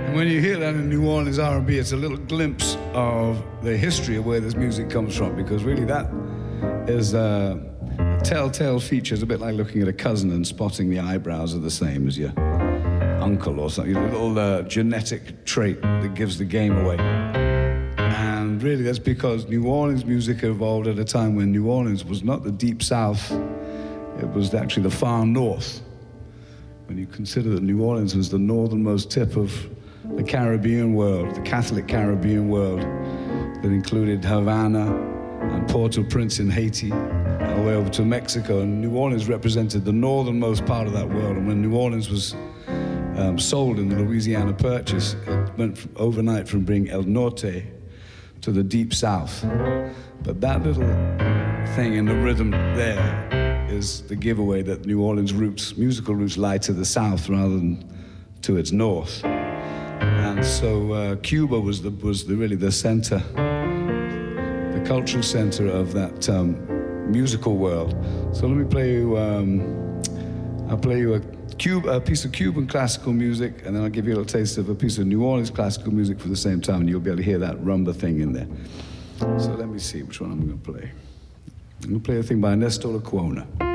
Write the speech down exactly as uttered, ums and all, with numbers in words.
When you hear that in New Orleans R and B, it's a little glimpse of the history of where this music comes from, because really that is uh, a telltale feature. It's a bit like looking at a cousin and spotting the eyebrows are the same as your uncle or something, a little uh, genetic trait that gives the game away. And really that's because New Orleans music evolved at a time when New Orleans was not the deep south, it was actually the far north. When you consider that New Orleans was the northernmost tip of the Caribbean world, the Catholic Caribbean world, that included Havana and Port-au-Prince in Haiti, all the way over to Mexico. And New Orleans represented the northernmost part of that world. And when New Orleans was um, sold in the Louisiana Purchase, it went from, overnight from being El Norte to the Deep South. But that little thing in the rhythm there is the giveaway that New Orleans' roots, musical roots, lie to the south rather than to its north. And so uh, Cuba was the was the, really the center, the cultural center of that um, musical world. So let me play you. Um, I'll play you a, Cuba, a piece of Cuban classical music, and then I'll give you a little taste of a piece of New Orleans classical music for the same time, and you'll be able to hear that rumba thing in there. So let me see which one I'm going to play. I'm going to play a thing by Nestor Lacuona.